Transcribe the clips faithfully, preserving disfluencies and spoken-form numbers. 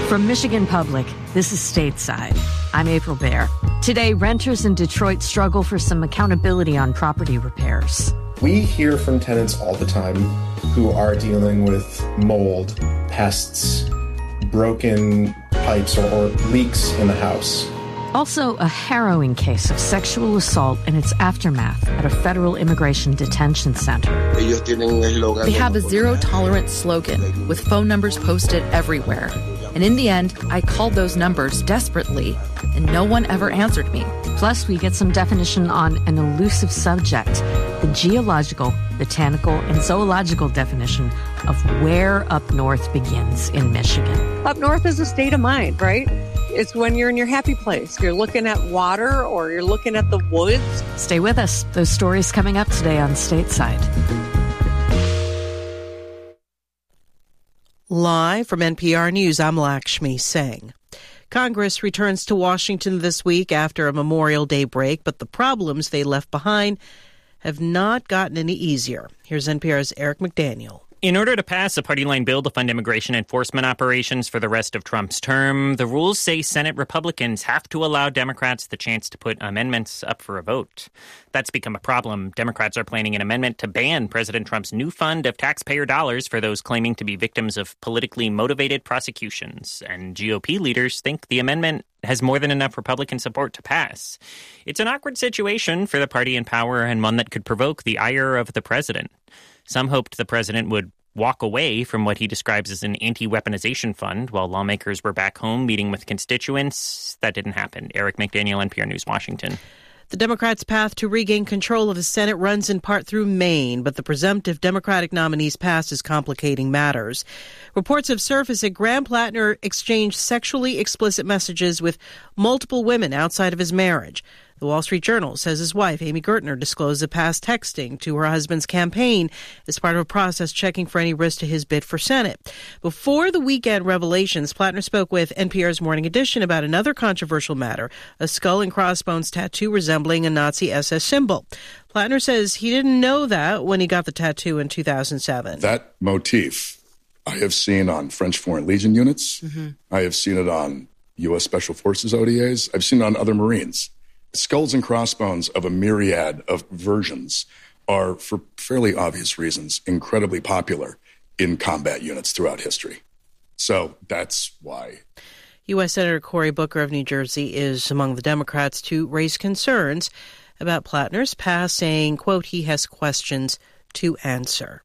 From Michigan Public, this is Stateside. I'm April Baer. Today, renters in Detroit struggle for some accountability on property repairs. We hear from tenants all the time who are dealing with mold, pests, broken pipes or, or leaks in the house. Also, a harrowing case of sexual assault and its aftermath at a federal immigration detention center. They have a zero-tolerance slogan with phone numbers posted everywhere. And in the end, I called those numbers desperately, and no one ever answered me. Plus, we get some definition on an elusive subject, the geological, botanical, and zoological definition of where up north begins in Michigan. Up north is a state of mind, right? It's when you're in your happy place. You're looking at water or you're looking at the woods. Stay with us. Those stories coming up today on Stateside. Live from N P R News, I'm Lakshmi Singh. Congress returns to Washington this week after a Memorial Day break, but the problems they left behind have not gotten any easier. Here's N P R's Eric McDaniel. In order to pass a party-line bill to fund immigration enforcement operations for the rest of Trump's term, the rules say Senate Republicans have to allow Democrats the chance to put amendments up for a vote. That's become a problem. Democrats are planning an amendment to ban President Trump's new fund of taxpayer dollars for those claiming to be victims of politically motivated prosecutions. And G O P leaders think the amendment has more than enough Republican support to pass. It's an awkward situation for the party in power and one that could provoke the ire of the president. Some hoped the president would walk away from what he describes as an anti-weaponization fund while lawmakers were back home meeting with constituents. That didn't happen. Eric McDaniel, N P R News, Washington. The Democrats' path to regain control of the Senate runs in part through Maine, but the presumptive Democratic nominee's past is complicating matters. Reports have surfaced that Graham Plattner exchanged sexually explicit messages with multiple women outside of his marriage. The Wall Street Journal says his wife, Amy Gertner, disclosed the past texting to her husband's campaign as part of a process checking for any risk to his bid for Senate. Before the weekend revelations, Plattner spoke with N P R's Morning Edition about another controversial matter, a skull and crossbones tattoo resembling a Nazi S S symbol. Plattner says he didn't know that when he got the tattoo in two thousand seven. That motif I have seen on French Foreign Legion units. Mm-hmm. I have seen it on U S Special Forces O D As. I've seen it on other Marines. Skulls and crossbones of a myriad of versions are, for fairly obvious reasons, incredibly popular in combat units throughout history. So that's why. U S Senator Cory Booker of New Jersey is among the Democrats to raise concerns about Plattner's past, saying, quote, he has questions to answer.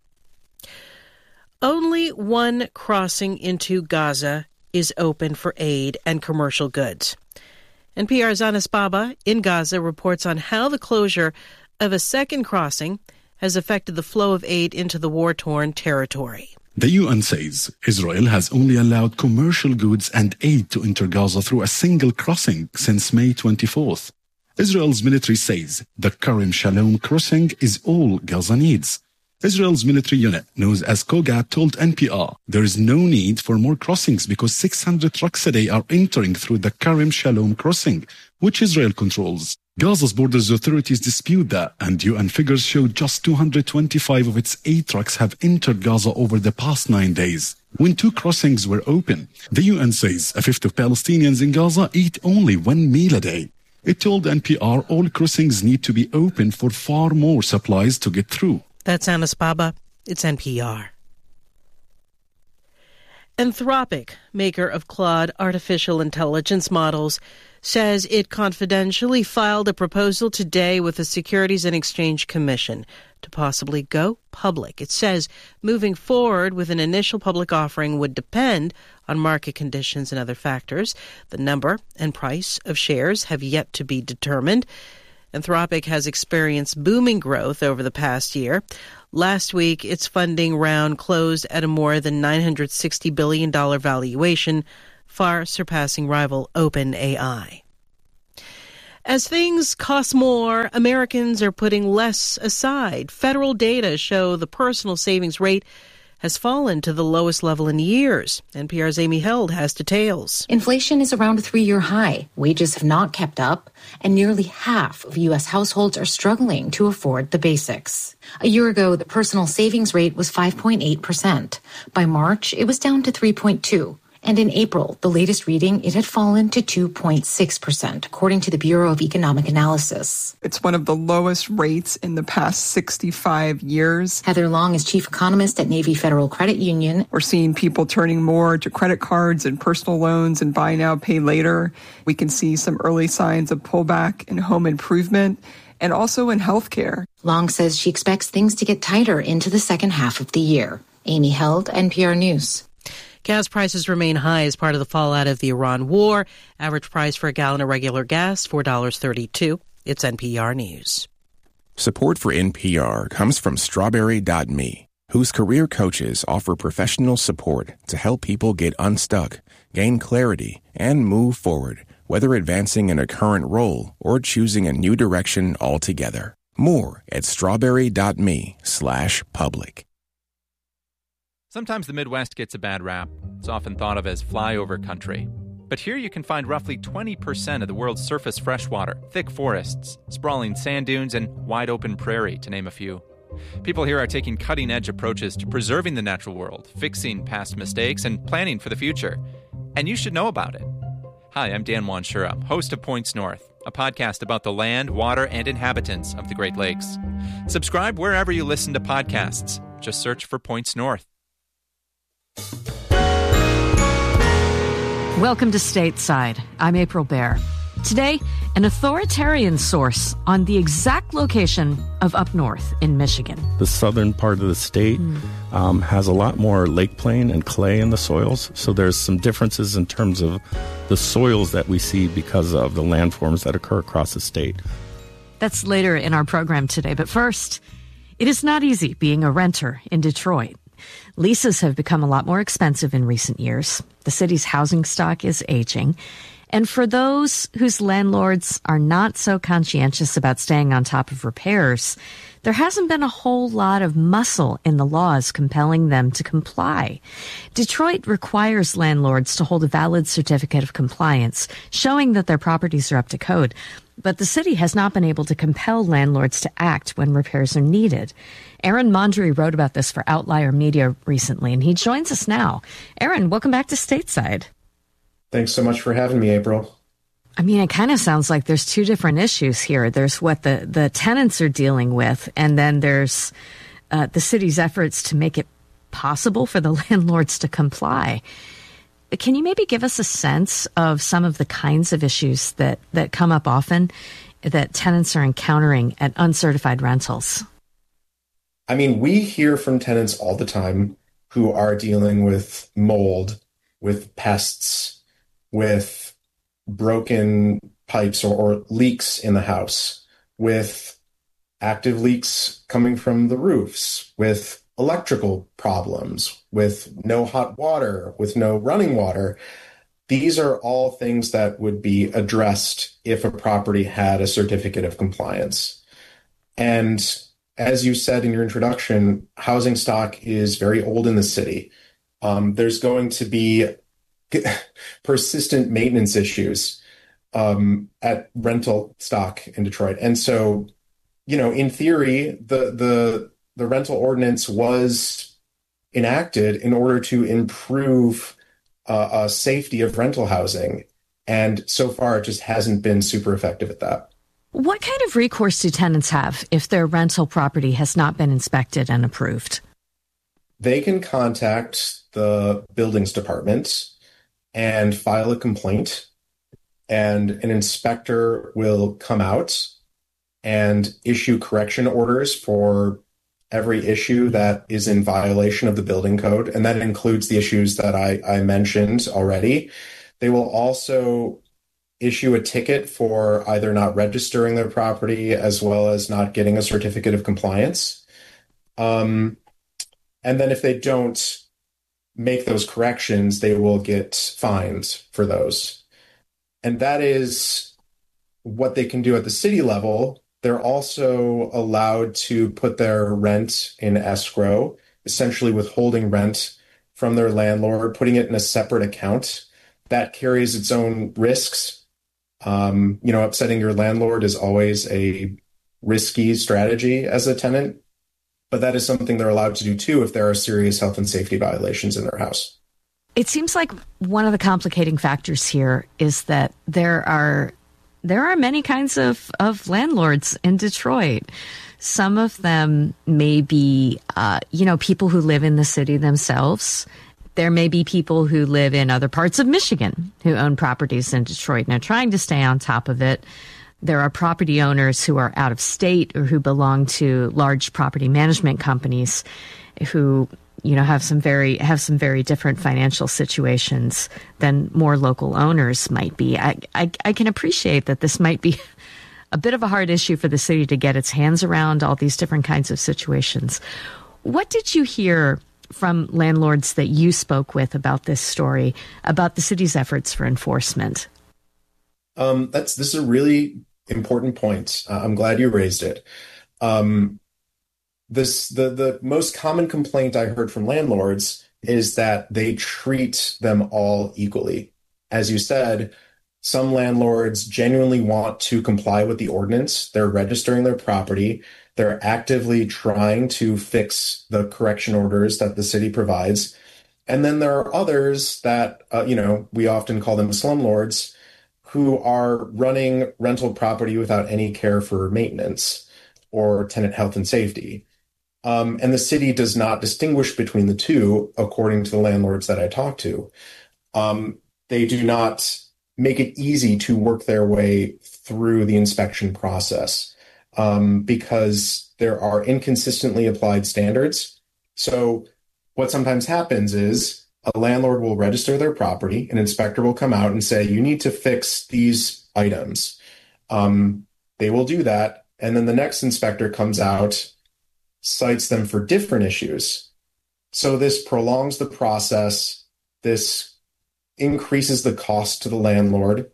Only one crossing into Gaza is open for aid and commercial goods. N P R's Anas Baba in Gaza reports on how the closure of a second crossing has affected the flow of aid into the war-torn territory. The U N says Israel has only allowed commercial goods and aid to enter Gaza through a single crossing since May twenty-fourth. Israel's military says the Karem Shalom crossing is all Gaza needs. Israel's military unit, known as Kogat, told N P R there is no need for more crossings because six hundred trucks a day are entering through the Karem Shalom crossing, which Israel controls. Gaza's borders authorities dispute that, and U N figures show just two hundred twenty-five of its aid trucks have entered Gaza over the past nine days. When two crossings were open, the U N says a fifth of Palestinians in Gaza eat only one meal a day. It told N P R all crossings need to be open for far more supplies to get through. That's Anas Baba. It's N P R. Anthropic, maker of Claude artificial intelligence models, says it confidentially filed a proposal today with the Securities and Exchange Commission to possibly go public. It says moving forward with an initial public offering would depend on market conditions and other factors. The number and price of shares have yet to be determined. Anthropic has experienced booming growth over the past year. Last week, its funding round closed at a more than nine hundred sixty billion dollars valuation, far surpassing rival OpenAI. As things cost more, Americans are putting less aside. Federal data show the personal savings rate has fallen to the lowest level in years. N P R's Amy Held has details. Inflation is around a three-year high. Wages have not kept up, and nearly half of U S households are struggling to afford the basics. A year ago, the personal savings rate was five point eight percent. By March, it was down to three point two. And in April, the latest reading, it had fallen to two point six percent, according to the Bureau of Economic Analysis. It's one of the lowest rates in the past sixty-five years. Heather Long is chief economist at Navy Federal Credit Union. We're seeing people turning more to credit cards and personal loans and buy now, pay later. We can see some early signs of pullback in home improvement and also in healthcare. Long says she expects things to get tighter into the second half of the year. Amy Held, N P R News. Gas prices remain high as part of the fallout of the Iran war. Average price for a gallon of regular gas, four dollars and thirty-two cents. It's N P R News. Support for N P R comes from Strawberry dot me, whose career coaches offer professional support to help people get unstuck, gain clarity, and move forward, whether advancing in a current role or choosing a new direction altogether. More at strawberry dot me slash public. Sometimes the Midwest gets a bad rap. It's often thought of as flyover country. But here you can find roughly twenty percent of the world's surface freshwater, thick forests, sprawling sand dunes, and wide open prairie, to name a few. People here are taking cutting-edge approaches to preserving the natural world, fixing past mistakes, and planning for the future. And you should know about it. Hi, I'm Dan Wanshura, host of Points North, a podcast about the land, water, and inhabitants of the Great Lakes. Subscribe wherever you listen to podcasts. Just search for Points North. Welcome to Stateside. I'm April Baer. Today, an authoritarian source on the exact location of up north in Michigan. The southern part of the state mm. um, has a lot more lake plain and clay in the soils, so there's some differences in terms of the soils that we see because of the landforms that occur across the state. That's later in our program today, but first, it is not easy being a renter in Detroit. Leases have become a lot more expensive in recent years. The city's housing stock is aging. And for those whose landlords are not so conscientious about staying on top of repairs, there hasn't been a whole lot of muscle in the laws compelling them to comply. Detroit requires landlords to hold a valid certificate of compliance, showing that their properties are up to code. But the city has not been able to compel landlords to act when repairs are needed. Aaron Mondry wrote about this for Outlier Media recently, and he joins us now. Aaron, welcome back to Stateside. Thanks so much for having me, April. I mean, it kind of sounds like there's two different issues here. There's what the, the tenants are dealing with, and then there's uh, the city's efforts to make it possible for the landlords to comply. Can you maybe give us a sense of some of the kinds of issues that, that come up often that tenants are encountering at uncertified rentals? I mean, we hear from tenants all the time who are dealing with mold, with pests, with broken pipes or, or leaks in the house, with active leaks coming from the roofs, with electrical problems, with no hot water, with no running water. These are all things that would be addressed if a property had a certificate of compliance. And as you said in your introduction, housing stock is very old in the city. Um, there's going to be persistent maintenance issues um, at rental stock in Detroit. And so, you know, in theory, the the the rental ordinance was enacted in order to improve uh, uh, safety of rental housing. And so far, it just hasn't been super effective at that. What kind of recourse do tenants have if their rental property has not been inspected and approved? They can contact the buildings department and file a complaint, and an inspector will come out and issue correction orders for every issue that is in violation of the building code. And that includes the issues that I, I mentioned already. They will also issue a ticket for either not registering their property as well as not getting a certificate of compliance. Um, and then if they don't make those corrections, they will get fined for those. And that is what they can do at the city level. They're also allowed to put their rent in escrow, essentially withholding rent from their landlord, putting it in a separate account. That carries its own risks. Um, you know, upsetting your landlord is always a risky strategy as a tenant, but that is something they're allowed to do too if there are serious health and safety violations in their house. It seems like one of the complicating factors here is that there are there are many kinds of, of landlords in Detroit. Some of them may be, uh, you know, people who live in the city themselves. There may be people who live in other parts of Michigan who own properties in Detroit and are trying to stay on top of it. There are property owners who are out of state or who belong to large property management companies who, you know, have some very have some very different financial situations than more local owners might be. I, I, I can appreciate that this might be a bit of a hard issue for the city to get its hands around all these different kinds of situations. What did you hear from landlords that you spoke with about this story, about the city's efforts for enforcement? Um, that's this is a really important point. Uh, I'm glad you raised it. Um, this the the most common complaint I heard from landlords is that they treat them all equally. As you said, some landlords genuinely want to comply with the ordinance. They're registering their property. They're actively trying to fix the correction orders that the city provides. And then there are others that, uh, you know, we often call them slumlords, who are running rental property without any care for maintenance or tenant health and safety. Um, and the city does not distinguish between the two, according to the landlords that I talk to. Um, they do not make it easy to work their way through the inspection process um, because there are inconsistently applied standards. So what sometimes happens is a landlord will register their property, an inspector will come out and say, you need to fix these items. Um, they will do that. And then the next inspector comes out, cites them for different issues. So this prolongs the process. This increases the cost to the landlord.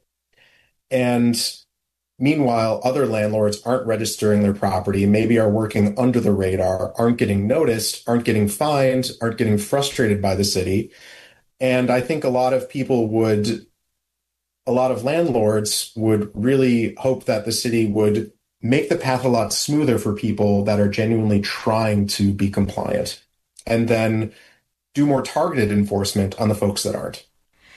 And meanwhile, other landlords aren't registering their property, maybe are working under the radar, aren't getting noticed, aren't getting fined, aren't getting frustrated by the city. And I think a lot of people would, a lot of landlords would really hope that the city would make the path a lot smoother for people that are genuinely trying to be compliant, and then do more targeted enforcement on the folks that aren't.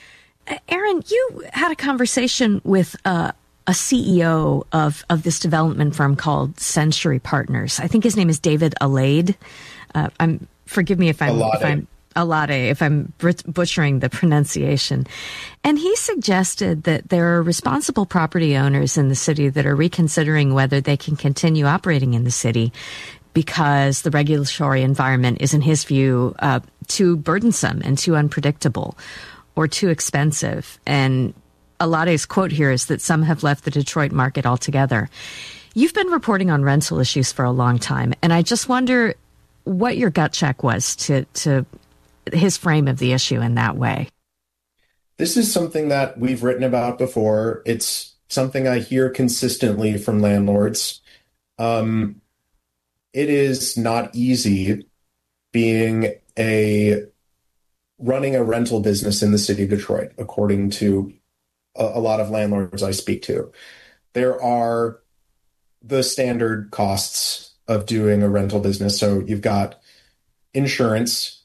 Aaron, you had a conversation with uh, a C E O of, of this development firm called Century Partners. I think his name is David Alade. Uh, I'm forgive me if I'm Alade. if I'm Alade if I'm butchering the pronunciation. And he suggested that there are responsible property owners in the city that are reconsidering whether they can continue operating in the city because the regulatory environment is, in his view, uh, too burdensome and too unpredictable or too expensive. And Alade's quote here is that some have left the Detroit market altogether. You've been reporting on rental issues for a long time, and I just wonder what your gut check was to, to his frame of the issue in that way. This is something that we've written about before. It's something I hear consistently from landlords. Um, it is not easy being a running a rental business in the city of Detroit, according to a, a lot of landlords I speak to. There are the standard costs of doing a rental business. So you've got insurance,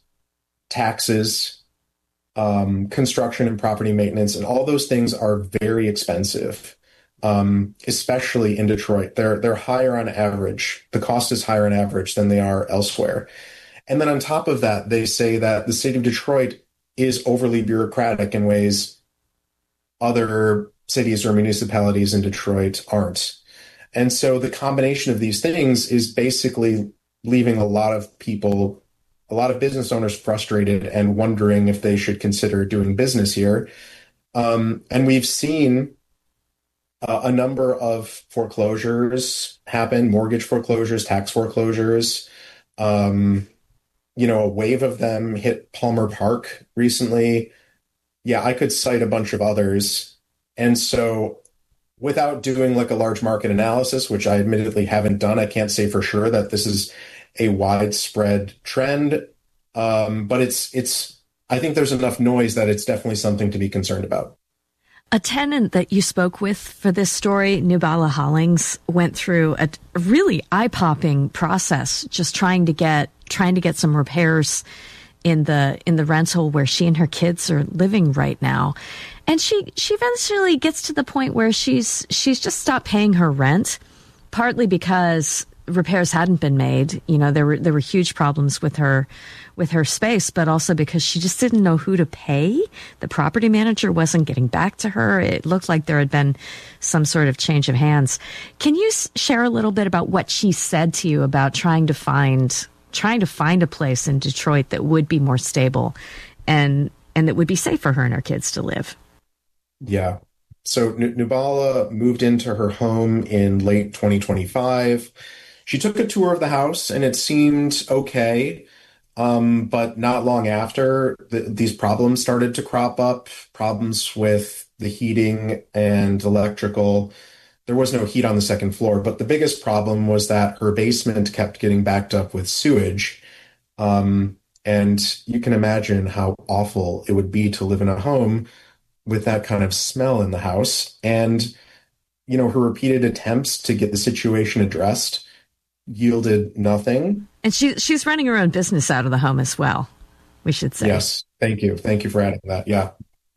taxes, um, construction and property maintenance, and all those things are very expensive, um, especially in Detroit. They're they're higher on average. The cost is higher on average than they are elsewhere. And then on top of that, they say that the city of Detroit is overly bureaucratic in ways other cities or municipalities in Detroit aren't. And so the combination of these things is basically leaving a lot of people, a lot of business owners frustrated and wondering if they should consider doing business here. Um, and we've seen uh, a number of foreclosures happen, mortgage foreclosures, tax foreclosures. Um, you know, a wave of them hit Palmer Park recently. Yeah, I could cite a bunch of others. And so without doing like a large market analysis, which I admittedly haven't done, I can't say for sure that this is a widespread trend. Um, but it's, it's, I think there's enough noise that it's definitely something to be concerned about. A tenant that you spoke with for this story, Nubala Hollings, went through a really eye-popping process, just trying to get trying to get some repairs in the in the rental where she and her kids are living right now. And she she eventually gets to the point where she's she's just stopped paying her rent, partly because repairs hadn't been made. You know, there were there were huge problems with her with her space, but also because she just didn't know who to pay. The property manager wasn't getting back to her. It looked like there had been some sort of change of hands. Can you share a little bit about what she said to you about trying to find trying to find a place in Detroit that would be more stable and and that would be safe for her and her kids to live? Yeah. So N- Nubala moved into her home in late twenty twenty-five. She took a tour of the house and it seemed okay. Um, but not long after, the, these problems started to crop up, problems with the heating and electrical. There was no heat on the second floor, but the biggest problem was that her basement kept getting backed up with sewage. Um, and you can imagine how awful it would be to live in a home with that kind of smell in the house. And, you know, her repeated attempts to get the situation addressed yielded nothing. And she she's running her own business out of the home as well, we should say. Yes. Thank you. Thank you for adding that. Yeah.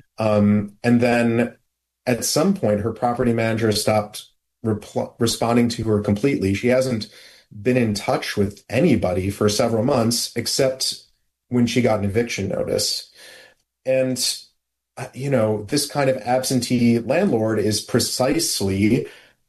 Um, and then at some point, her property manager stopped repl- responding to her completely. She hasn't been in touch with anybody for several months, except when she got an eviction notice. And, you know, this kind of absentee landlord is precisely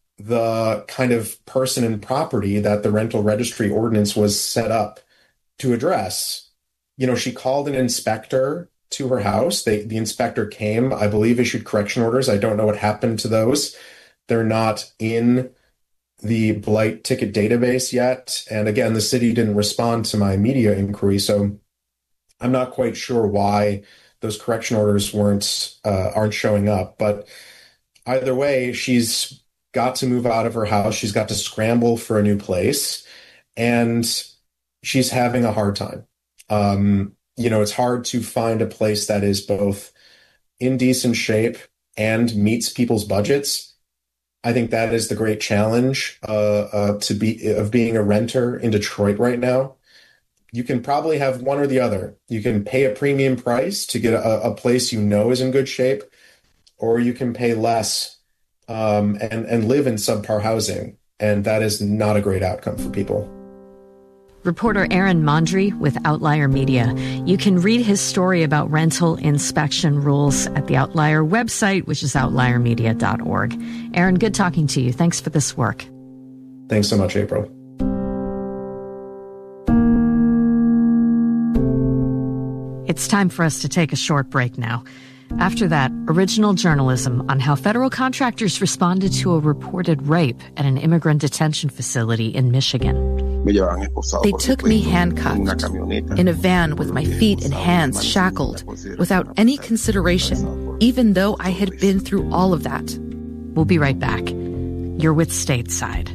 the kind of person and property that the rental registry ordinance was set up to address. You know, she called an inspector to her house. They, the inspector came, I believe, issued correction orders. I don't know what happened to those. They're not in the blight ticket database yet. And again, the city didn't respond to my media inquiry, so I'm not quite sure why those correction orders weren't uh, aren't showing up. But either way, she's got to move out of her house. She's got to scramble for a new place, and she's having a hard time. Um, you know, it's hard to find a place that is both in decent shape and meets people's budgets. I think that is the great challenge uh, uh, to be of being a renter in Detroit right now. You can probably have one or the other. You can pay a premium price to get a, a place you know is in good shape, or you can pay less Um, and, and live in subpar housing. And that is not a great outcome for people. Reporter Aaron Mondry with Outlier Media. You can read his story about rental inspection rules at the Outlier website, which is outlier media dot org. Aaron, good talking to you. Thanks for this work. Thanks so much, April. It's time for us to take a short break now. After that, original journalism on how federal contractors responded to a reported rape at an immigrant detention facility in Michigan. They took me handcuffed in a van with my feet and hands shackled without any consideration, even though I had been through all of that. We'll be right back. You're with Stateside.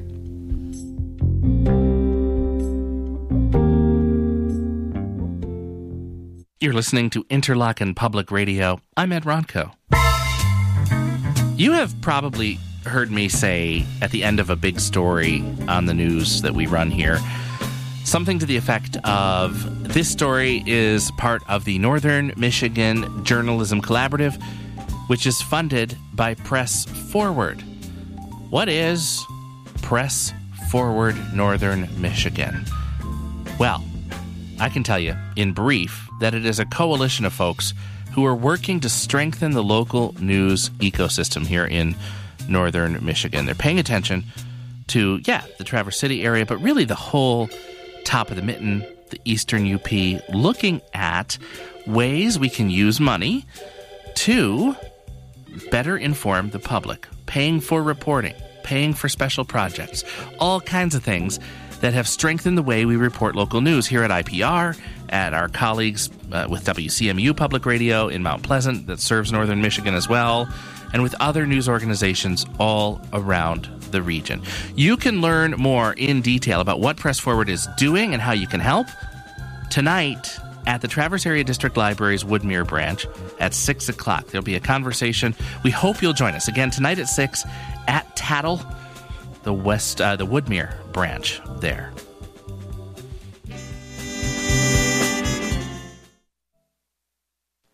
You're listening to Interlochen Public Radio. I'm Ed Ronco. You have probably heard me say at the end of a big story on the news that we run here, something to the effect of, this story is part of the Northern Michigan Journalism Collaborative, which is funded by Press Forward. What is Press Forward Northern Michigan? Well, I can tell you, in brief, that it is a coalition of folks who are working to strengthen the local news ecosystem here in northern Michigan. They're paying attention to, yeah, the Traverse City area, but really the whole top of the mitten, the eastern U P, looking at ways we can use money to better inform the public, paying for reporting, paying for special projects, all kinds of things that have strengthened the way we report local news here at I P R, at our colleagues uh, with W C M U Public Radio in Mount Pleasant that serves northern Michigan as well, and with other news organizations all around the region. You can learn more in detail about what Press Forward is doing and how you can help tonight at the Traverse Area District Library's Woodmere branch at six o'clock. There'll be a conversation. We hope you'll join us again tonight at six at Tattle, the West, uh, the Woodmere branch there.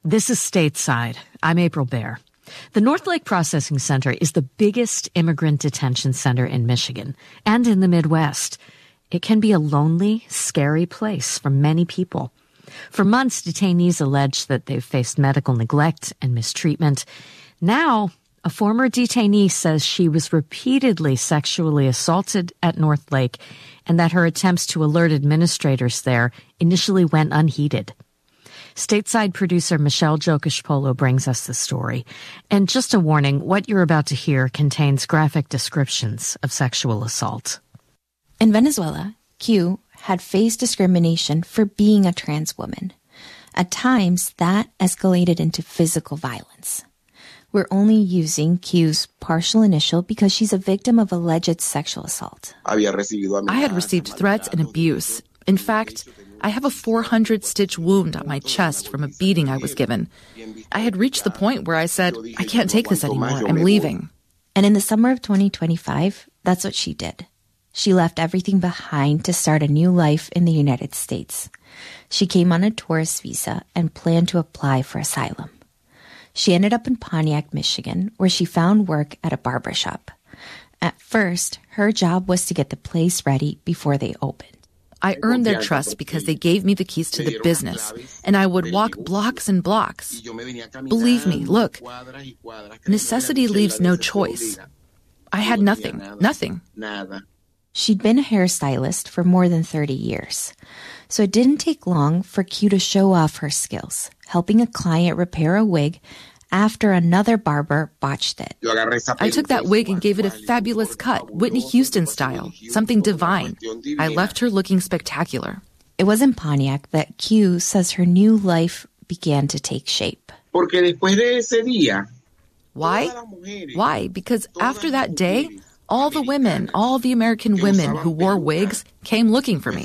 This is Stateside. I'm April Baer. The North Lake Processing Center is the biggest immigrant detention center in Michigan and in the Midwest. It can be a lonely, scary place for many people. For months, detainees allege that they've faced medical neglect and mistreatment. Now, a former detainee says she was repeatedly sexually assaulted at North Lake and that her attempts to alert administrators there initially went unheeded. Stateside producer Michelle Jokish-Polo brings us the story. And just a warning, what you're about to hear contains graphic descriptions of sexual assault. In Venezuela, Q had faced discrimination for being a trans woman. At times, that escalated into physical violence. We're only using Q's partial initial because she's a victim of alleged sexual assault. I had received threats and abuse. In fact, I have a four hundred stitch wound on my chest from a beating I was given. I had reached the point where I said, I can't take this anymore. I'm leaving. And in the summer of twenty twenty-five, that's what she did. She left everything behind to start a new life in the United States. She came on a tourist visa and planned to apply for asylum. She ended up in Pontiac, Michigan, where she found work at a barbershop. At first, her job was to get the place ready before they opened. I earned their trust because they gave me the keys to the business, and I would walk blocks and blocks. Believe me, look, necessity leaves no choice. I had nothing, nothing. She'd been a hairstylist for more than thirty years, so it didn't take long for Q to show off her skills, helping a client repair a wig after another barber botched it. I took that wig and gave it a fabulous cut, Whitney Houston style, something divine. I left her looking spectacular. It was in Pontiac that Q says her new life began to take shape. Why? Why? Because after that day, all the women, all the American women who wore wigs came looking for me.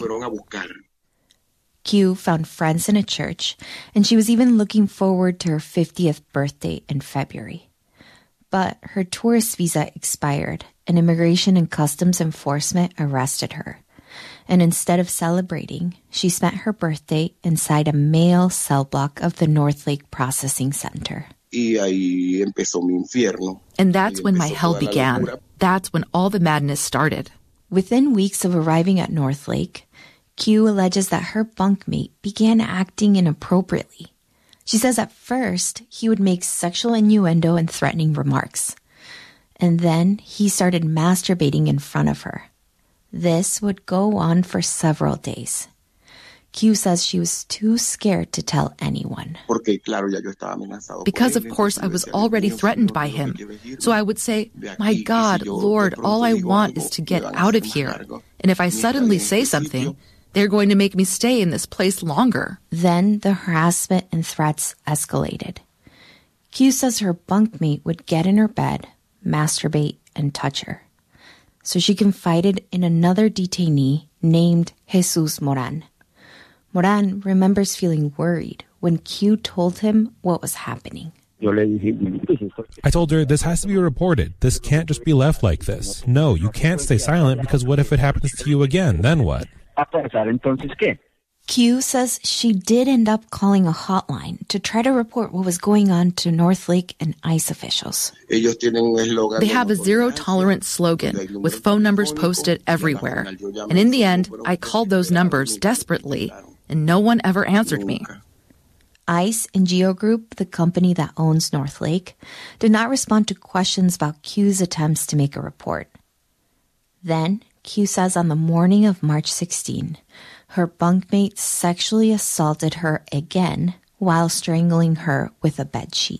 Q found friends in a church, and she was even looking forward to her fiftieth birthday in February. But her tourist visa expired, and Immigration and Customs Enforcement arrested her. And instead of celebrating, she spent her birthday inside a male cell block of the North Lake Processing Center. And that's when my hell began. That's when all the madness started. Within weeks of arriving at North Lake, Q alleges that her bunkmate began acting inappropriately. She says at first he would make sexual innuendo and threatening remarks. And then he started masturbating in front of her. This would go on for several days. Q says she was too scared to tell anyone. Because, of course, I was already threatened by him. So I would say, my God, Lord, all I want is to get out of here. And if I suddenly say something, they're going to make me stay in this place longer. Then the harassment and threats escalated. Q says her bunkmate would get in her bed, masturbate, and touch her. So she confided in another detainee named Jesus Moran. Moran remembers feeling worried when Q told him what was happening. I told her, this has to be reported. This can't just be left like this. No, you can't stay silent because what if it happens to you again? Then what? Q says she did end up calling a hotline to try to report what was going on to North Lake and ICE officials. They have a zero tolerance slogan with phone numbers posted everywhere. And in the end, I called those numbers desperately, and no one ever answered me. ICE and Geo Group, the company that owns North Lake, did not respond to questions about Q's attempts to make a report. Then, Q says on the morning of March sixteenth, her bunkmate sexually assaulted her again while strangling her with a bedsheet.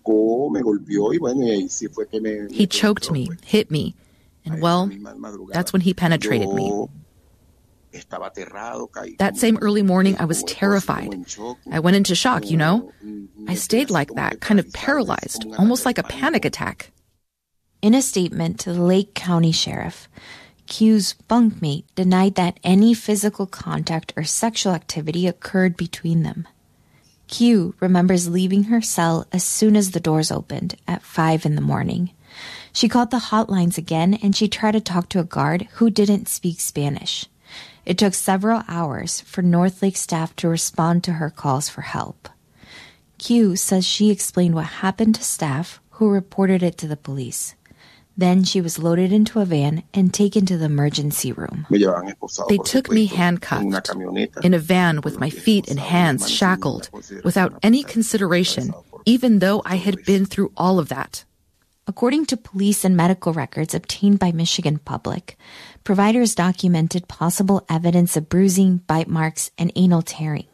He choked me, hit me, and well, that's when he penetrated me. That same early morning, I was terrified. I went into shock, you know? I stayed like that, kind of paralyzed, almost like a panic attack. In a statement to the Lake County Sheriff, Q's bunkmate denied that any physical contact or sexual activity occurred between them. Q remembers leaving her cell as soon as the doors opened at five in the morning. She called the hotlines again and she tried to talk to a guard who didn't speak Spanish. It took several hours for North Lake staff to respond to her calls for help. Q says she explained what happened to staff who reported it to the police. Then she was loaded into a van and taken to the emergency room. They took me handcuffed in a van with my feet and hands shackled without any consideration, even though I had been through all of that. According to police and medical records obtained by Michigan Public, providers documented possible evidence of bruising, bite marks, and anal tearing.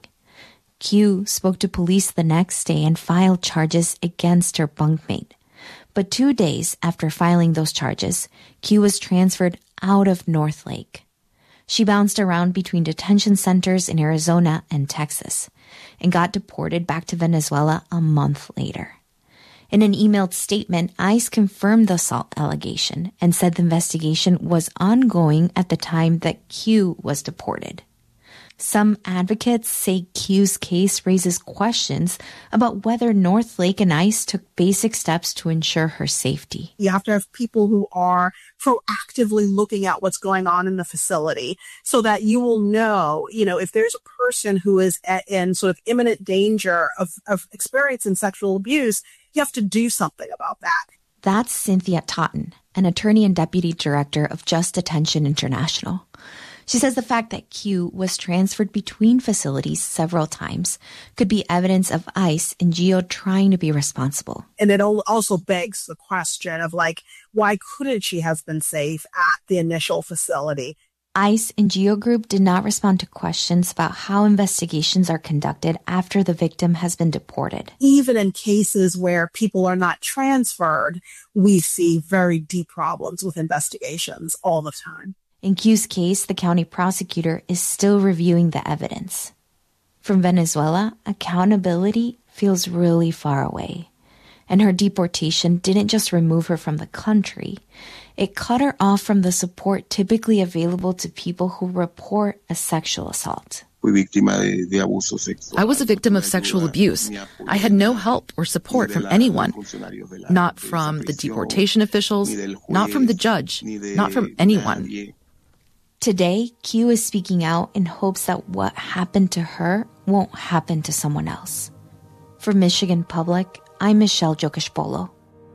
Q spoke to police the next day and filed charges against her bunkmate. But two days after filing those charges, Q was transferred out of North Lake. She bounced around between detention centers in Arizona and Texas and got deported back to Venezuela a month later. In an emailed statement, ICE confirmed the assault allegation and said the investigation was ongoing at the time that Q was deported. Some advocates say Q's case raises questions about whether North Lake and ICE took basic steps to ensure her safety. You have to have people who are proactively looking at what's going on in the facility so that you will know, you know, if there's a person who is at, in sort of imminent danger of, of experiencing sexual abuse, you have to do something about that. That's Cynthia Totten, an attorney and deputy director of Just Detention International. She says the fact that Q was transferred between facilities several times could be evidence of ICE and GEO trying to be responsible. And it also begs the question of, like, why couldn't she have been safe at the initial facility? ICE and GEO Group did not respond to questions about how investigations are conducted after the victim has been deported. Even in cases where people are not transferred, we see very deep problems with investigations all the time. In Q's case, the county prosecutor is still reviewing the evidence. From Venezuela, accountability feels really far away. And her deportation didn't just remove her from the country. It cut her off from the support typically available to people who report a sexual assault. I was a victim of sexual abuse. I had no help or support from anyone. Not from the deportation officials, not from the judge, not from anyone. Today, Q is speaking out in hopes that what happened to her won't happen to someone else. For Michigan Public, I'm Michelle Jokishpolo.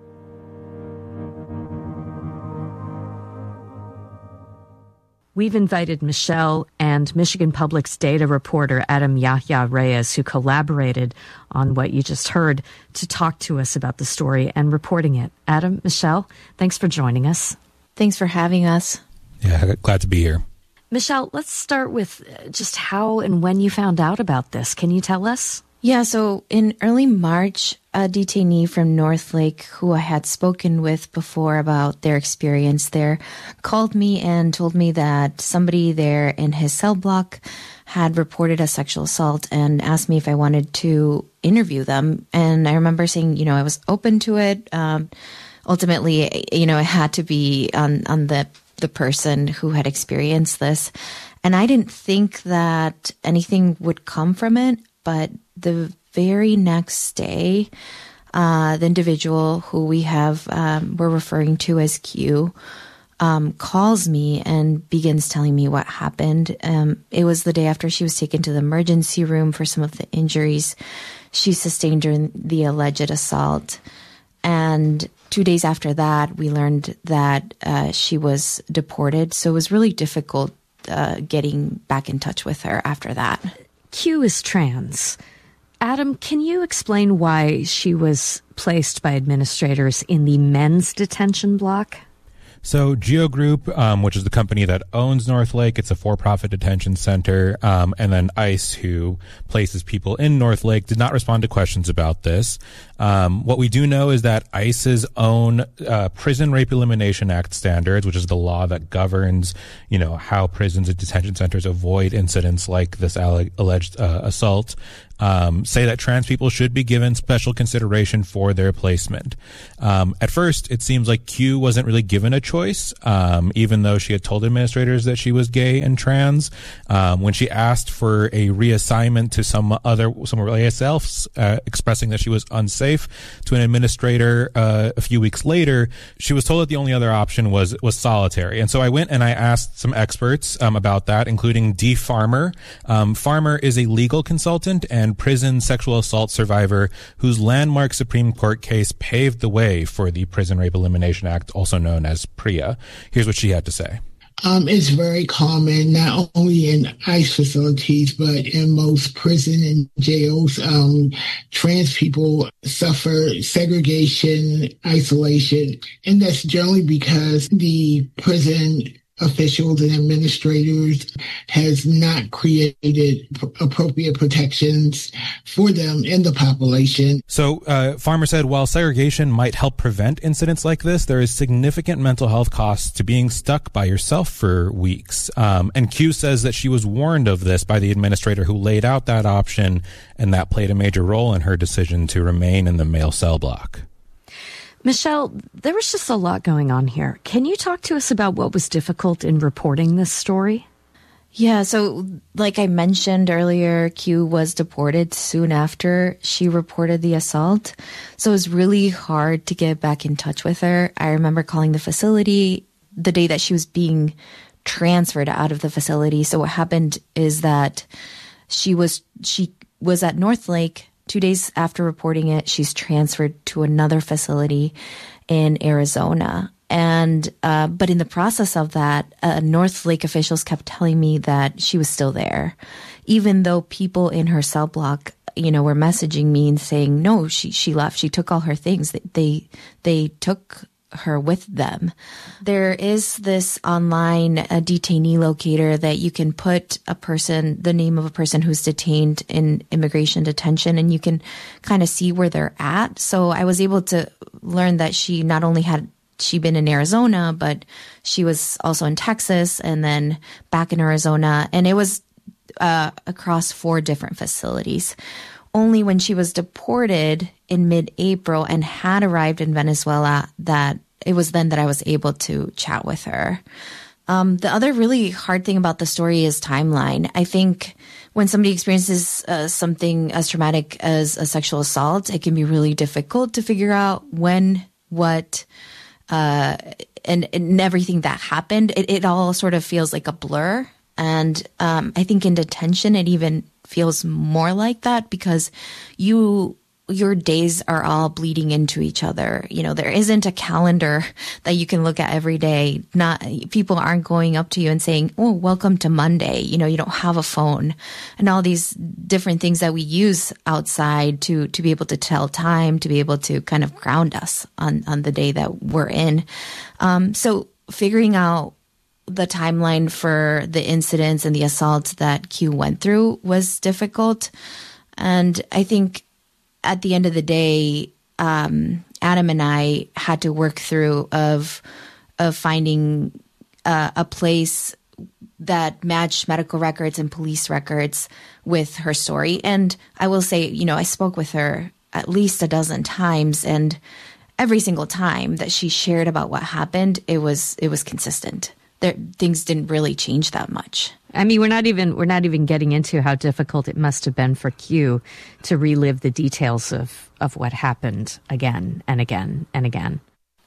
We've invited Michelle and Michigan Public's data reporter Adam Yahya Reyes, who collaborated on what you just heard, to talk to us about the story and reporting it. Adam, Michelle, thanks for joining us. Thanks for having us. Yeah, glad to be here. Michelle, let's start with just how and when you found out about this. Can you tell us? Yeah, so in early March, a detainee from North Lake, who I had spoken with before about their experience there, called me and told me that somebody there in his cell block had reported a sexual assault and asked me if I wanted to interview them. And I remember saying, you know, I was open to it. Um, ultimately, you know, it had to be on, on the the person who had experienced this. And I didn't think that anything would come from it. But the very next day, uh, the individual who we have, um, we're referring to as Q, um, calls me and begins telling me what happened. Um, it was the day after she was taken to the emergency room for some of the injuries she sustained during the alleged assault. And two days after that, we learned that uh, she was deported. So it was really difficult uh, getting back in touch with her after that. Q is trans. Adam, can you explain why she was placed by administrators in the men's detention block? So GEO Group, um, which is the company that owns North Lake, it's a for-profit detention center, um, and then ICE, who places people in North Lake, did not respond to questions about this. Um, what we do know is that ICE's own uh, Prison Rape Elimination Act standards, which is the law that governs, you know, how prisons and detention centers avoid incidents like this alle- alleged uh, assault, Um, say that trans people should be given special consideration for their placement. Um, at first, it seems like Q wasn't really given a choice, um, even though she had told administrators that she was gay and trans. Um, when she asked for a reassignment to some other, somewhere else, uh, expressing that she was unsafe to an administrator, uh, a few weeks later, she was told that the only other option was, was solitary. And so I went and I asked some experts, um, about that, including Dee Farmer. Um, Farmer is a legal consultant and and prison sexual assault survivor whose landmark Supreme Court case paved the way for the Prison Rape Elimination Act, also known as PREA. Here's what she had to say. Um, it's very common, not only in ICE facilities, but in most prison and jails. Um, trans people suffer segregation, isolation, and that's generally because the prison officials and administrators has not created p- appropriate protections for them in the population. So uh, Farmer said while segregation might help prevent incidents like this, there is significant mental health costs to being stuck by yourself for weeks. Um, and Q says that she was warned of this by the administrator who laid out that option, and that played a major role in her decision to remain in the male cell block. Michelle, there was just a lot going on here. Can you talk to us about what was difficult in reporting this story? Yeah, so like I mentioned earlier, Q was deported soon after she reported the assault. So it was really hard to get back in touch with her. I remember calling the facility the day that she was being transferred out of the facility. So what happened is that she was she was at Northlake. Two days after reporting it, she's transferred to another facility in Arizona. And, uh, but in the process of that, uh, Northlake officials kept telling me that she was still there, even though people in her cell block, you know, were messaging me and saying, no, she, she left. She took all her things. They, they, they took her with them. There is this online uh, detainee locator that you can put a person, the name of a person who's detained in immigration detention, and you can kind of see where they're at. So I was able to learn that she not only had she been in Arizona, but she was also in Texas and then back in Arizona. And it was uh, across four different facilities. Only when she was deported in mid-April and had arrived in Venezuela that it was then that I was able to chat with her. Um, the other really hard thing about the story is timeline. I think when somebody experiences uh, something as traumatic as a sexual assault, it can be really difficult to figure out when, what, uh, and, and everything that happened. It, it all sort of feels like a blur. And um, I think in detention, it even feels more like that because you your days are all bleeding into each other. You know, there isn't a calendar that you can look at every day. Not people aren't going up to you and saying, "Oh, welcome to Monday." You know, you don't have a phone and all these different things that we use outside to to be able to tell time, to be able to kind of ground us on on the day that we're in. Um, so figuring out the timeline for the incidents and the assaults that Q went through was difficult. And I think at the end of the day, um, Adam and I had to work through of, of finding uh, a place that matched medical records and police records with her story. And I will say, you know, I spoke with her at least a dozen times, and every single time that she shared about what happened, it was, it was consistent. There, things didn't really change that much. I mean, we're not even we're not even getting into how difficult it must have been for Q to relive the details of, of what happened again and again and again.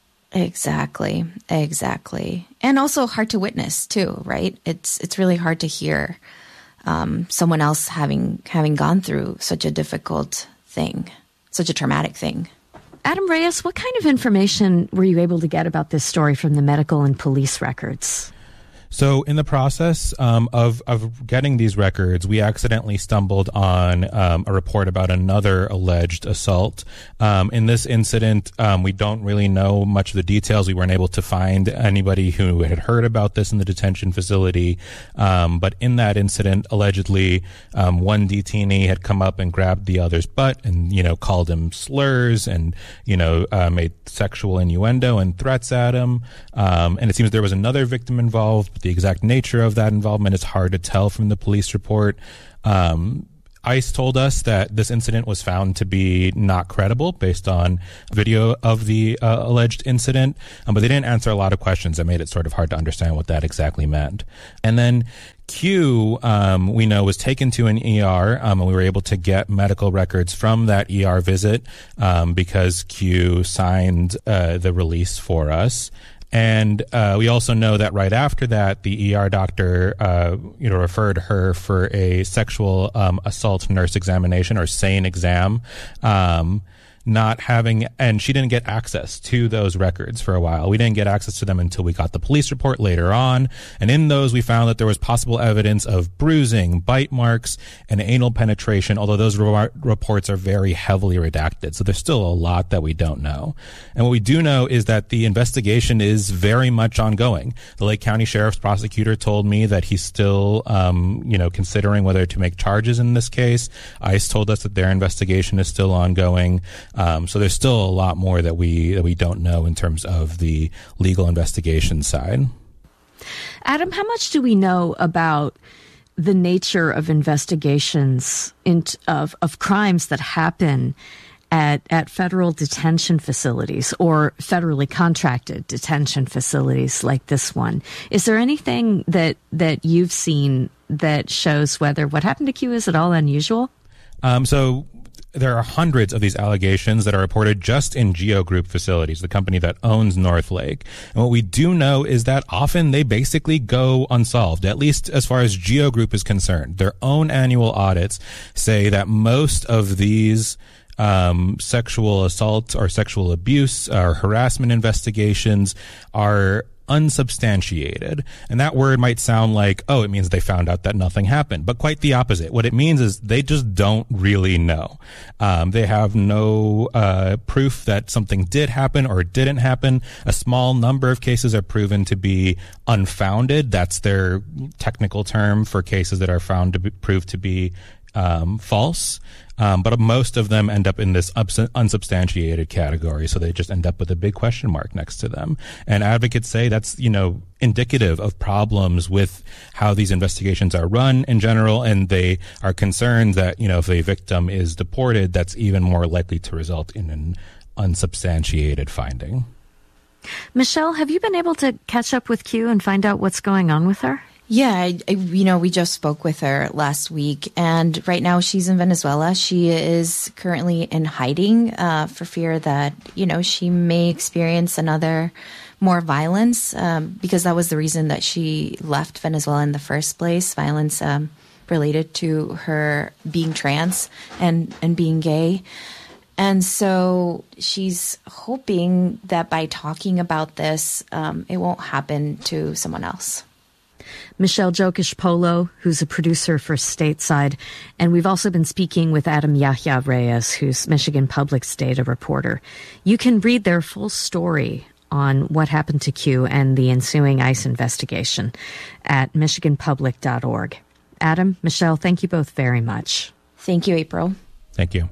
Exactly, exactly, and also hard to witness too, right? It's it's really hard to hear um, someone else having having gone through such a difficult thing, such a traumatic thing. Adam Reyes, what kind of information were you able to get about this story from the medical and police records? So in the process um, of of getting these records, we accidentally stumbled on um, a report about another alleged assault. Um, in this incident, um, we don't really know much of the details. We weren't able to find anybody who had heard about this in the detention facility. Um, but in that incident, allegedly, um, one detainee had come up and grabbed the other's butt and, you know, called him slurs and, you know, uh, made sexual innuendo and threats at him. Um, and it seems there was another victim involved. The exact nature of that involvement is hard to tell from the police report. Um, ICE told us that this incident was found to be not credible based on video of the uh, alleged incident, um, but they didn't answer a lot of questions that made it sort of hard to understand what that exactly meant. And then Q, um, we know, was taken to an E R, um, and we were able to get medical records from that E R visit um, because Q signed uh, the release for us. And uh, we also know that right after that, the E R doctor, uh, you know, referred her for a sexual um, assault nurse examination or SANE exam. Um, not having, and she didn't get access to those records for a while. We didn't get access to them until we got the police report later on. And in those, we found that there was possible evidence of bruising, bite marks, and anal penetration, although those re- reports are very heavily redacted. So there's still a lot that we don't know. And what we do know is that the investigation is very much ongoing. The Lake County Sheriff's prosecutor told me that he's still, um, you know, considering whether to make charges in this case. ICE told us that their investigation is still ongoing. Um, so there's still a lot more that we that we don't know in terms of the legal investigation side. Adam, how much do we know about the nature of investigations in, of of crimes that happen at at federal detention facilities or federally contracted detention facilities like this one? Is there anything that that you've seen that shows whether what happened to Q is at all unusual? Um, so. There are hundreds of these allegations that are reported just in Geo Group facilities, the company that owns North Lake. And what we do know is that often they basically go unsolved, at least as far as Geo Group is concerned. Their own annual audits say that most of these um, sexual assault or sexual abuse or harassment investigations are unsubstantiated. And that word might sound like, oh, it means they found out that nothing happened. But quite the opposite. What it means is they just don't really know. Um, they have no uh, proof that something did happen or didn't happen. A small number of cases are proven to be unfounded. That's their technical term for cases that are found to be proved to be um, false. Um, but most of them end up in this unsubstantiated category, so they just end up with a big question mark next to them. And advocates say that's, you know, indicative of problems with how these investigations are run in general, and they are concerned that, you know, if a victim is deported, that's even more likely to result in an unsubstantiated finding. Michelle, have you been able to catch up with Q and find out what's going on with her? Yeah, I, I, you know, we just spoke with her last week, and right now she's in Venezuela. She is currently in hiding uh, for fear that, you know, she may experience another more violence, um, because that was the reason that she left Venezuela in the first place, violence um, related to her being trans and, and being gay. And so she's hoping that by talking about this, um, it won't happen to someone else. Michelle Jokish-Polo, who's a producer for Stateside. And we've also been speaking with Adam Yahya Reyes, who's Michigan Public's data reporter. You can read their full story on what happened to Q and the ensuing ICE investigation at michigan public dot org. Adam, Michelle, thank you both very much. Thank you, April. Thank you.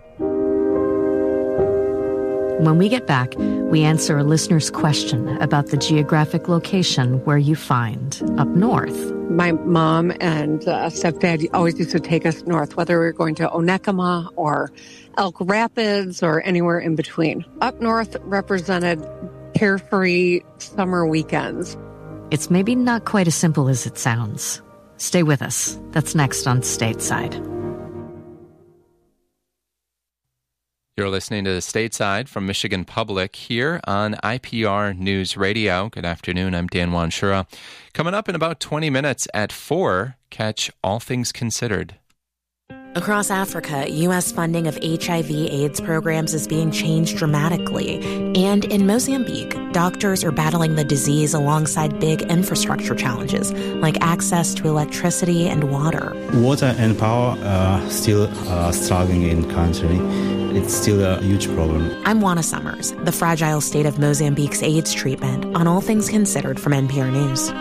When we get back, we answer a listener's question about the geographic location where you find up north. My mom and uh, stepdad always used to take us north, whether we were going to Onekama or Elk Rapids or anywhere in between. Up north represented carefree summer weekends. It's maybe not quite as simple as it sounds. Stay with us. That's next on Stateside. You're listening to the Stateside from Michigan Public here on I P R News Radio. Good afternoon. I'm Dan Wanshura. Coming up in about twenty minutes at four, catch All Things Considered. Across Africa, U S funding of H I V AIDS programs is being changed dramatically. And in Mozambique, doctors are battling the disease alongside big infrastructure challenges, like access to electricity and water. Water and power are still uh, struggling in the country. It's still a huge problem. I'm Juana Summers, the fragile state of Mozambique's AIDS treatment on All Things Considered from N P R News.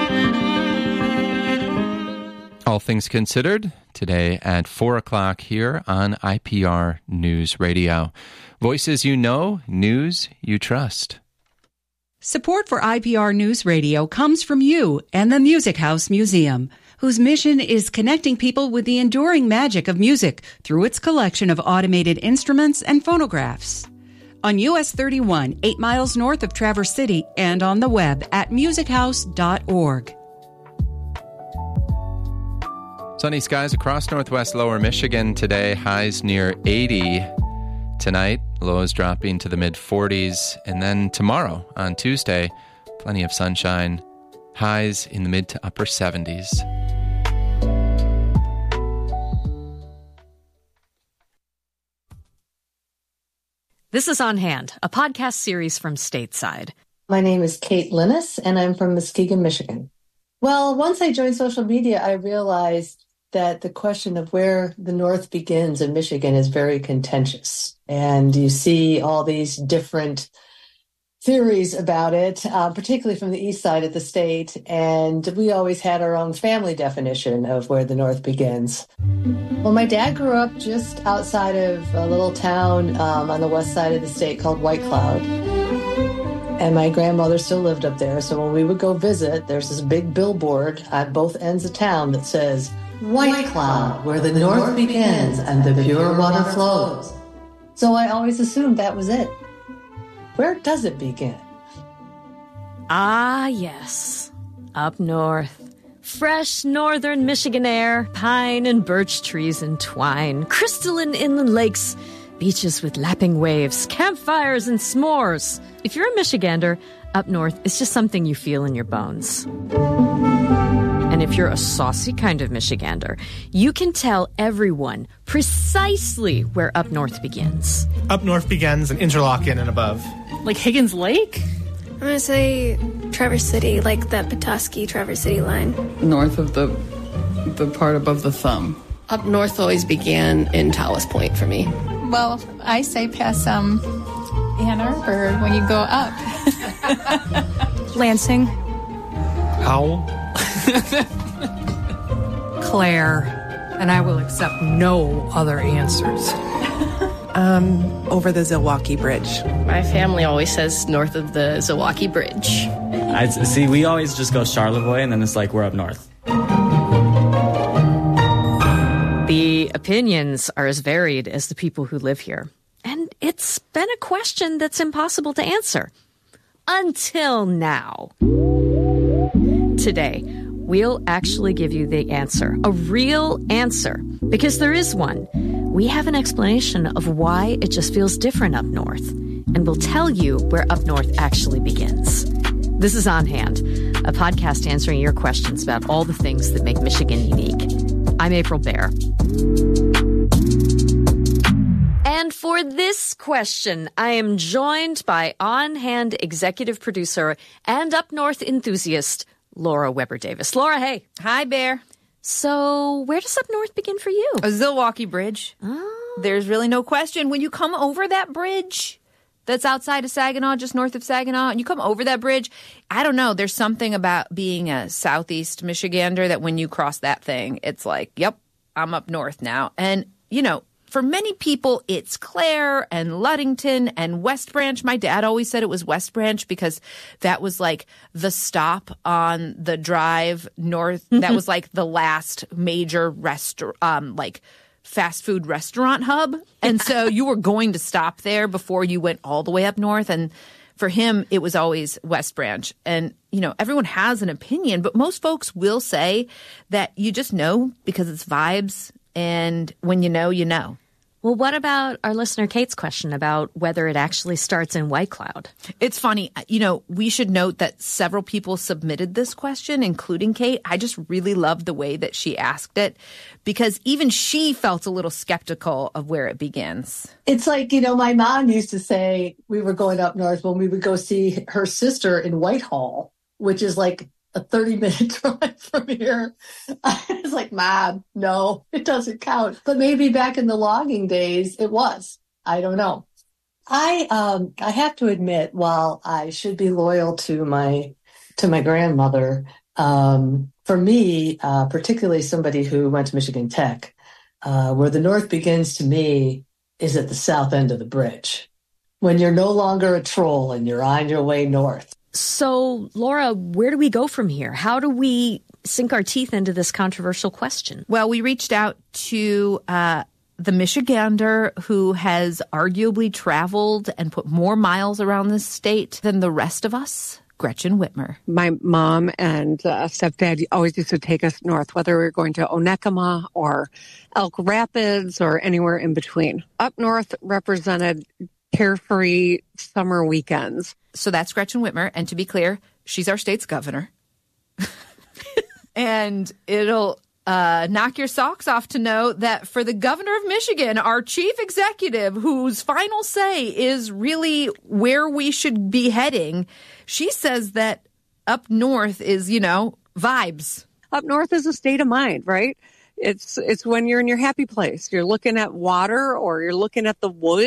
All Things Considered, today at four o'clock here on I P R News Radio. Voices you know, news you trust. Support for I P R News Radio comes from you and the Music House Museum, whose mission is connecting people with the enduring magic of music through its collection of automated instruments and phonographs. On U S thirty-one, eight miles north of Traverse City, and on the web at music house dot org. Sunny skies across northwest lower Michigan today, highs near eighty. Tonight, Lows dropping to the mid forties. And then tomorrow, on Tuesday, plenty of sunshine. Highs in the mid to upper seventies. This is On Hand, a podcast series from Stateside. My name is Kate Linus, and I'm from Muskegon, Michigan. Well, once I joined social media, I realized that the question of where the North begins in Michigan is very contentious. And you see all these different theories about it, uh, particularly from the east side of the state. And we always had our own family definition of where the North begins. Well, my dad grew up just outside of a little town um, on the west side of the state called White Cloud. And my grandmother still lived up there. So when we would go visit, there's this big billboard at both ends of town that says, White Cloud, where the North begins and the pure water flows. So I always assumed that was it. Where does it begin? Ah, yes. Up north. Fresh northern Michigan air, pine and birch trees entwine, crystalline inland lakes, beaches with lapping waves, campfires and s'mores. If you're a Michigander, up north is just something you feel in your bones. And if you're a saucy kind of Michigander, you can tell everyone precisely where up north begins. Up north begins in Interlochen and above. Like Higgins Lake? I'm going to say Traverse City, like that Petoskey Traverse City line. North of the the part above the thumb. Up north always began in Tawas Point for me. Well, I say past um, Ann Arbor when you go up. Lansing. Howell. Claire, and I will accept no other answers. um, over the Zilwaukee Bridge. My family always says north of the Zilwaukee Bridge. I see. We always just go Charlevoix, and then it's like we're up north. The opinions are as varied as the people who live here, and it's been a question that's impossible to answer until now. Today, we'll actually give you the answer, a real answer, because there is one. We have an explanation of why it just feels different up north, and we'll tell you where up north actually begins. This is On Hand, a podcast answering your questions about all the things that make Michigan unique. I'm April Baer. And for this question, I am joined by On Hand executive producer and up north enthusiast, Laura Weber Davis. Laura, hey. Hi, Bear. So where does up north begin for you? A Zilwaukee Bridge. Oh. There's really no question. When you come over that bridge that's outside of Saginaw, just north of Saginaw, and you come over that bridge, I don't know, there's something about being a southeast Michigander that when you cross that thing, it's like, yep, I'm up north now. And, you know, for many people, it's Clare and Ludington and West Branch. My dad always said it was West Branch because that was like the stop on the drive north. Mm-hmm. That was like the last major restaurant, um, like fast food restaurant hub. And so you were going to stop there before you went all the way up north. And for him, it was always West Branch. And, you know, everyone has an opinion, but most folks will say that you just know because it's vibes. And when you know, you know. Well, what about our listener Kate's question about whether it actually starts in White Cloud? It's funny. You know, we should note that several people submitted this question, including Kate. I just really loved the way that she asked it because even she felt a little skeptical of where it begins. It's like, you know, my mom used to say we were going up north when we would go see her sister in Whitehall, which is like a thirty minute drive from here. I was like, Mom, no, it doesn't count. But maybe back in the logging days, it was. I don't know. I um I have to admit, while I should be loyal to my to my grandmother, um, for me, uh, particularly somebody who went to Michigan Tech, uh, where the North begins to me is at the south end of the bridge. When you're no longer a troll and you're on your way north. So, Laura, where do we go from here? How do we sink our teeth into this controversial question? Well, we reached out to uh, the Michigander who has arguably traveled and put more miles around this state than the rest of us, Gretchen Whitmer. My mom and uh, stepdad always used to take us north, whether we were going to Onekama or Elk Rapids or anywhere in between. Up north represented carefree summer weekends. So that's Gretchen Whitmer. And to be clear, she's our state's governor. And it'll uh, knock your socks off to know that for the governor of Michigan, our chief executive, whose final say is really where we should be heading, she says that up north is, you know, vibes. Up north is a state of mind, right? It's it's when you're in your happy place. You're looking at water or you're looking at the woods.